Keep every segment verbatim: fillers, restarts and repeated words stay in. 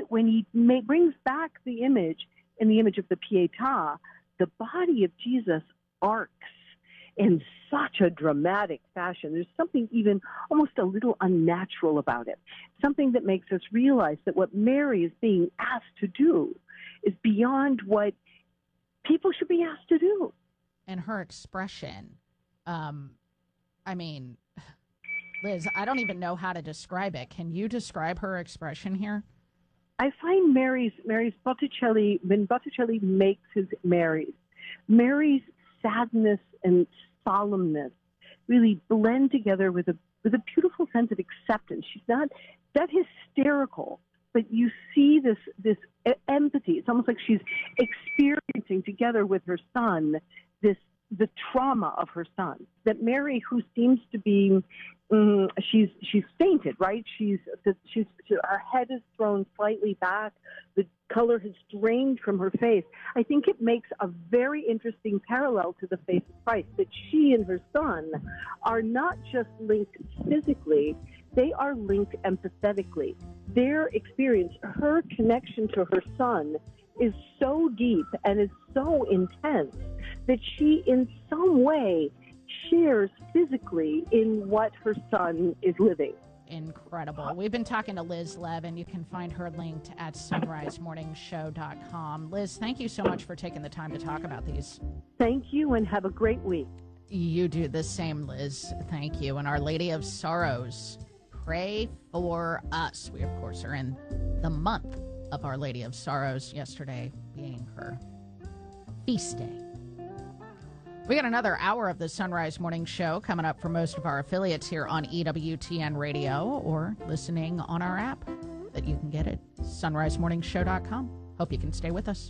when he may, brings back the image in the image of the Pietà, the body of Jesus arcs in such a dramatic fashion. There's something even almost a little unnatural about it, something that makes us realize that what Mary is being asked to do is beyond what people should be asked to do. And her expression, um, I mean, Liz, I don't even know how to describe it. Can you describe her expression here? I find Mary's, Mary's Botticelli, when Botticelli makes his Marys, Mary's sadness and solemnness really blend together with a with a beautiful sense of acceptance. She's not that hysterical, but you see this this empathy. It's almost like she's experiencing together with her son this the trauma of her son. That Mary, who seems to be um, she's she's fainted, right? She's she's she, her head is thrown slightly back. The color has drained from her face. I think it makes a very interesting parallel to the face of Christ, that she and her son are not just linked physically, they are linked empathetically. Their experience, her connection to her son, is so deep and is so intense that she in some way shares physically in what her son is living. Incredible. We've been talking to Liz Levin. You can find her linked at sunrise morning show dot com. Liz, thank you so much for taking the time to talk about these. Thank you, and have a great week. You do the same, Liz. Thank you. And Our Lady of Sorrows, pray for us. We, of course, are in the month of Our Lady of Sorrows, yesterday being her feast day. We got another hour of the Sunrise Morning Show coming up for most of our affiliates here on E W T N Radio, or listening on our app that you can get at sunrise morning show dot com. Hope you can stay with us.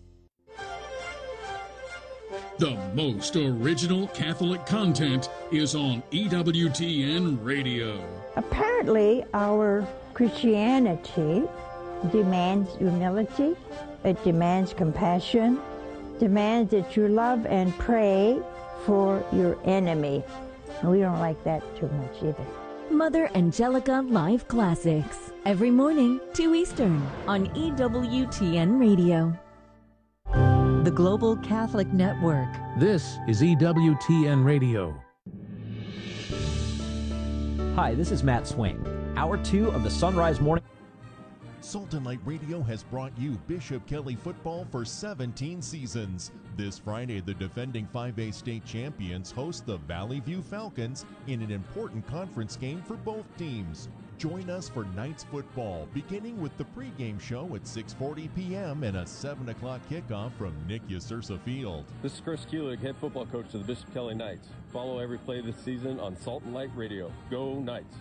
The most original Catholic content is on E W T N Radio. Apparently, our Christianity demands humility, it demands compassion, demands that you love and pray for your enemy. And we don't like that too much either. Mother Angelica Live Classics, every morning, two Eastern, on E W T N Radio. The Global Catholic Network. This is E W T N Radio. Hi, this is Matt Swing. Hour two of the Sunrise Morning. Salt and Light Radio has brought you Bishop Kelly football for seventeen seasons. This Friday, the defending five A state champions host the Valley View Falcons in an important conference game for both teams. Join us for Knights football, beginning with the pregame show at six forty p.m. and a seven o'clock kickoff from Nick Yasursa Field. This is Chris Kulig, head football coach of the Bishop Kelly Knights. Follow every play this season on Salt and Light Radio. Go Knights!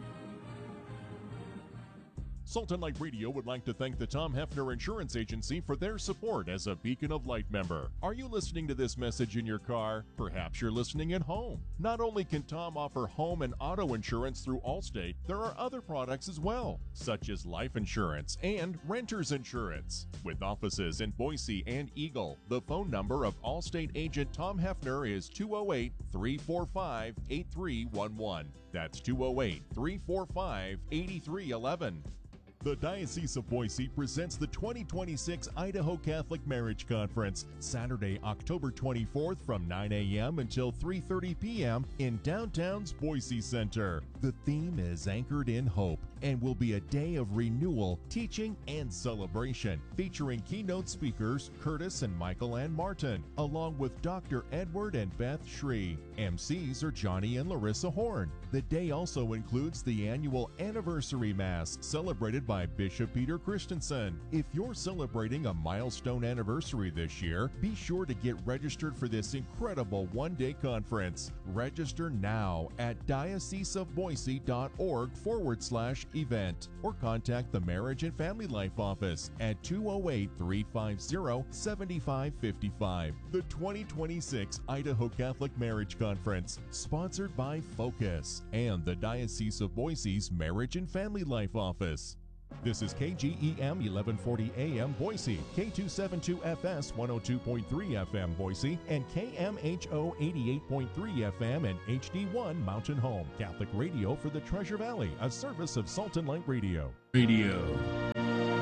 Salt and Light Radio would like to thank the Tom Hefner Insurance Agency for their support as a Beacon of Light member. Are you listening to this message in your car? Perhaps you're listening at home. Not only can Tom offer home and auto insurance through Allstate, there are other products as well, such as life insurance and renter's insurance. With offices in Boise and Eagle, the phone number of Allstate agent Tom Hefner is two oh eight, three four five, eight three one one. That's two oh eight, three four five, eight three one one. The Diocese of Boise presents the twenty twenty-six Idaho Catholic Marriage Conference, Saturday, October twenty-fourth from nine a.m. until three thirty p.m. in downtown's Boise Center. The theme is Anchored in Hope and will be a day of renewal, teaching, and celebration, featuring keynote speakers Curtis and Michael Ann Martin, along with Doctor Edward and Beth Shree. M Cs are Johnny and Larissa Horn. The day also includes the annual Anniversary Mass, celebrated by Bishop Peter Christensen. If you're celebrating a milestone anniversary this year, be sure to get registered for this incredible one-day conference. Register now at dioceseofboise.org forward slash event, or contact the Marriage and Family Life Office at two oh eight, three five zero, seven five five five. The twenty twenty-six Idaho Catholic Marriage Conference, sponsored by Focus and the Diocese of Boise's Marriage and Family Life Office. This is K G E M eleven forty A M Boise, K two seventy-two F S one oh two point three F M Boise, and K M H O eighty-eight point three F M and H D one Mountain Home. Catholic radio for the Treasure Valley, a service of Salt and Light Radio. Radio.